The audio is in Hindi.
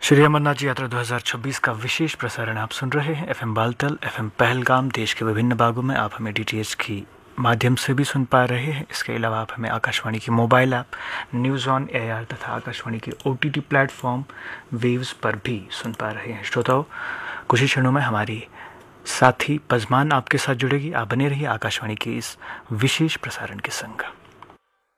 श्री अमरनाथ जी यात्रा 2026 का विशेष प्रसारण आप सुन रहे हैं एफएम बालतल, एफएम पहलगाम। देश के विभिन्न भागों में आप हमें डीटीएच की माध्यम से भी सुन पा रहे हैं। इसके अलावा आप हमें आकाशवाणी की mobile app news on AR तथा आकाशवाणी के ओटीटी प्लेटफॉर्म वेव्स पर भी सुन पा रहे हैं। श्रोताओं, कुछ ही क्षणों में हमारी साथी पजमान आपके साथ जुड़ेगी। आप बने रहिए आकाशवाणी के इस विशेष प्रसारण के संग।